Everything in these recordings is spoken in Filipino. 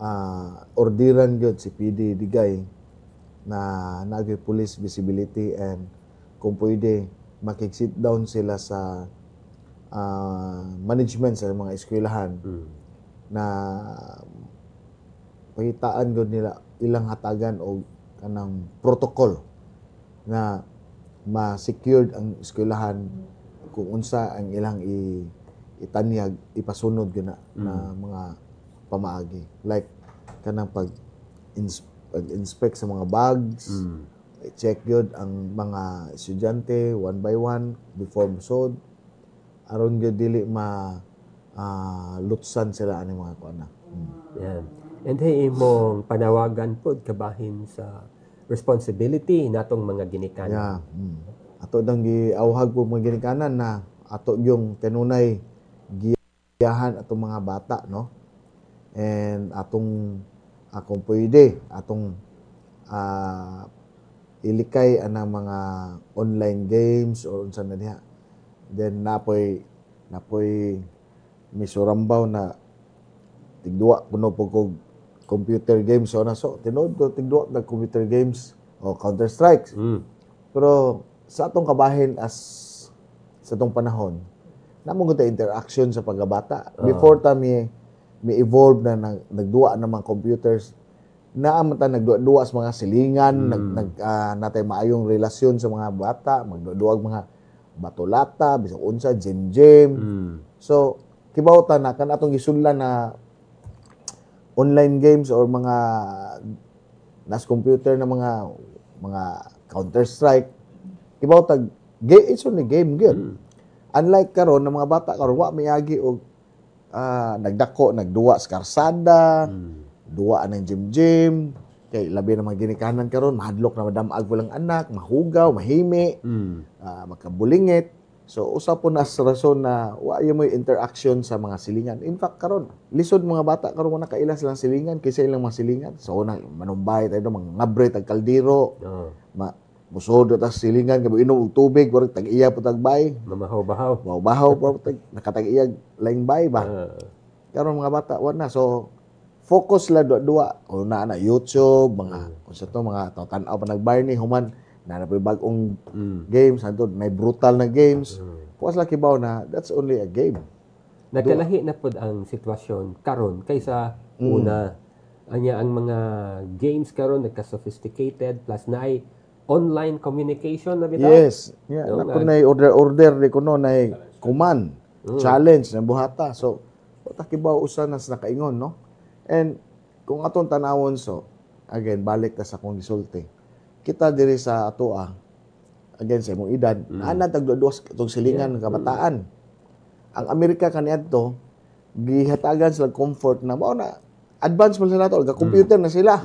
ordiran gyud si PD Digay na nagay police visibility, and kung pwede makik-sit down sila sa management sa mga eskwelahan na pahitaan gyud nila ilang hatagan o kanang protocol na ma-secured ang eskwelahan kung unsa ang ilang itanyag ipasunod gyud na mga pamaagi, like kanang pag-inspect sa mga bags, i-check gyud ang mga estudyante one by one before musod aron gyud dili lutsan sila ani mga kuana. Yan. And hey, imong panawagan pod kabahin sa responsibility natong mga ginikanan. Ato dang giawhag po mga ginikanan na ato yung kanunay giyahan atong mga bata, no? And atong kung pwede atong ilikay anang mga online games or unsa na diha. Then napoy misurambaw na tigduwa puno po kog computer games, so tinuod ko tigduwa na computer games o Counter Strikes. Pero sa atong kabahin sa atong panahon, namo gud interaction sa pagkabata. Before ta mi evolve na nagduwa na mga computers, naamon ta nagduwa sa mga silingan, natay maayong relasyon sa mga bata, magduwa mga batolata, bisag unsa, gem. So kibaw ta na kan atong gisunlan na online games or mga nas computer na mga Counter Strike, kibaw tag it's only game gyud. Unlike karon na mga bata karon wa miagi og nagdako nagduwa sa karsada, duwa ng gym kay labi na mga ginikanan karon mahadlok na madamag walang anak, mahugaw, mahimi, makabulingit. So usa po na rason na wa mo interaction sa mga silingan. In fact karon lisod mga bata karon na kaila silang silingan kaysa ilang mga silingan. So una manumbay tayo mga ngabre tag kaldero. Musod ta silingan kay inom og tubig wala tag iya po tag bay. Mabahaw po tag nakatag iya laing bay ba. Karon mga bata wa na, so focus la duwa una na YouTube mga unsa to mga tan-aw pa nag-Barney human na bag-ong games, hantod may brutal na games. Puwas lang kibaw na that's only a game. Nagkalahi na pod ang sitwasyon karon kaysa una. Anya ang mga games karon nagka-sophisticated plus naay online communication na bitaw. Yes. Yeah, na order di kuno na command, challenge na buhata. So ta kibaw usa na sa nakaingon, no? And kung atong tanawon, so again balik ta sa kong gisulti. Kita diri sa atoa again sa imong edad, ana tagdudos itong silingan ng kabataan. Ang Amerika kaniadto gihatagan sila comfort na mao na advance man sila nato, ga-computer na sila.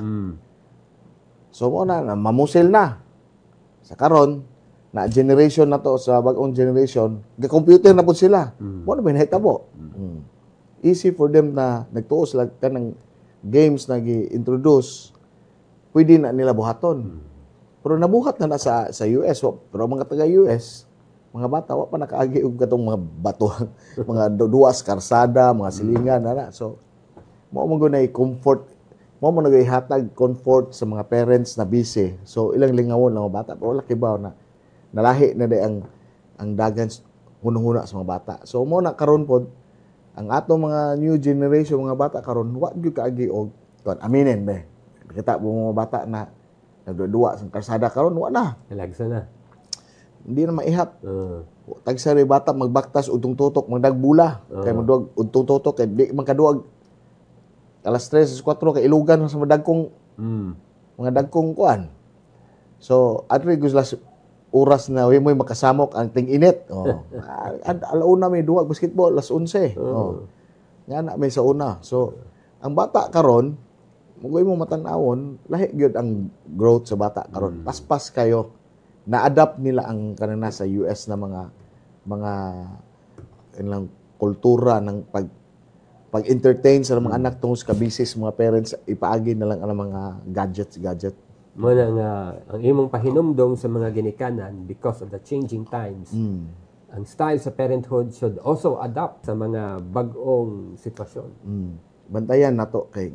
So mao na mamusil na. Sa karon na generation na to, sa bag-ong generation, ga-computer na pud sila. Mao na binahitabo. Easy for them na nagtuo sila kanang games na gi-introduce, pwede na nila buhaton. Pero nabuhat na sa US. Pero mga taga-US, mga bata, wa pa nakaagi og katong mga bato, mga duwas, karsada, mga silingan, na. So, mo gunay comfort, mo nagaihatag comfort sa mga parents na busy. So, ilang lingawon lang mga bata. Pero wala kibaw na nalahi na day ang dagan hunahuna sa mga bata. So, mo na karon pod, ang atong mga new generation, mga bata karon wa gyud kaagi og aminin be. Kita mo mga bata na nagduwa sa karsada karon wa na. Nalagsa na. Hindi na maihap. Tagsari bata magbaktas utong tutok magdagbula. Kay magduwag utong tutok kay di man kaduwag. Alas 3 4 kay ilugan sa madagkong mga dagkong kuan. So adri guslas oras na way mo makasamok ang ting-init. Alauna may duwag basketball alas 11. Nga na may sa una. So ang bata karon mugoy mo matan-awon, lahi gyud ang growth sa bata karon. Paspas kayo. Na-adapt nila ang kanina sa US na mga ilang kultura ng pag-entertain sa mga anak tungod sa busy mga parents, ipaagi na lang ang mga gadget. Mo na nga ang imong pahinumdom sa mga ginikanan because of the changing times. Ang style sa parenthood should also adapt sa mga bag-ong sitwasyon. Bantayan nato kay